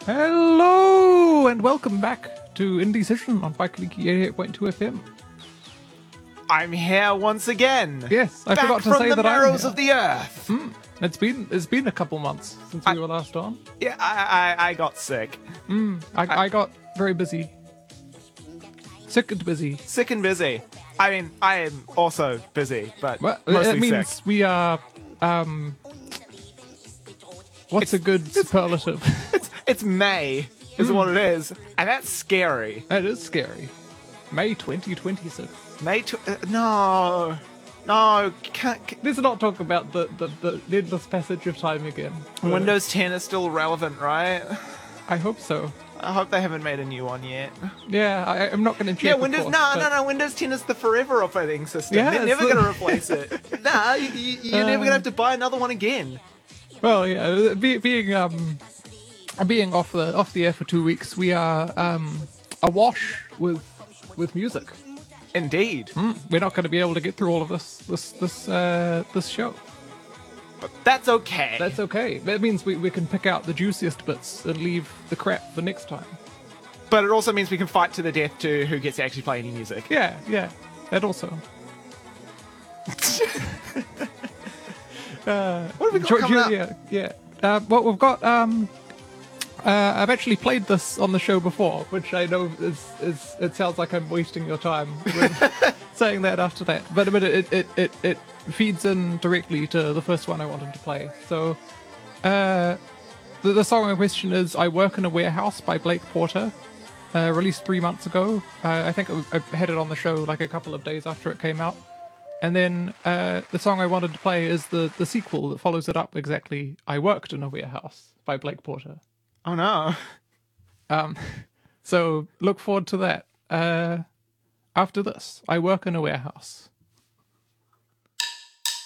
Hello and welcome back to Indecision on Bike Leaky 88.2 FM. I'm here once again. Yes, I Back forgot to from say the that I'm marrows here. of the earth. It's been a couple months since we were last on. Yeah, I got sick. I got very busy. Sick and busy. Sick and busy. I mean, I am also busy, but Well, mostly it means sick. we are what's a good superlative? It's May, is what it is, and that's scary. That is scary. May 2026. No, can't. Let's not talk about the endless passage of time again. Windows 10 is still relevant, right? I hope so. I hope they haven't made a new one yet. Yeah, I'm not going to check. Yeah, of Windows. course, No. but- Windows 10 is the forever operating system. Yeah, They're it's never the- going to replace it. You're never going to have to buy another one again. Well, yeah, being off the air for 2 weeks, we are awash with music. Indeed. We're not going to be able to get through all of this show. But that's okay. That's okay. That means we can pick out the juiciest bits and leave the crap for next time. But it also means we can fight to the death to who gets to actually play any music. Yeah, that also. What have we got coming up? Yeah. Well, we've got. I've actually played this on the show before, which I know is it sounds like I'm wasting your time with saying that after that, but it feeds in directly to the first one I wanted to play. So, the song in question is "I Work in a Warehouse" by Blake Porter, released 3 months ago. I think I had it on the show like a couple of days after it came out. And then the song I wanted to play is the sequel that follows it up exactly. "I Worked in a Warehouse" by Blake Porter. Oh no. So look forward to that. After this, "I Work in a Warehouse."